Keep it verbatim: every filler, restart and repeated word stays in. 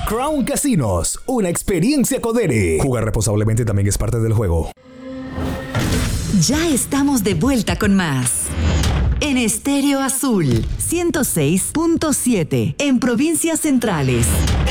Crown Casinos, una experiencia Codere. Jugar responsablemente también es parte del juego. Ya estamos de vuelta con más. En Estéreo Azul, ciento seis punto siete, en Provincias Centrales.